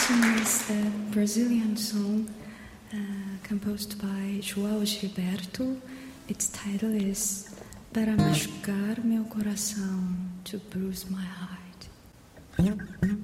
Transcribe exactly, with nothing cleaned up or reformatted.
one is a Brazilian song uh, composed by João Gilberto. Its title is Para machucar meu coração, to bruise my heart.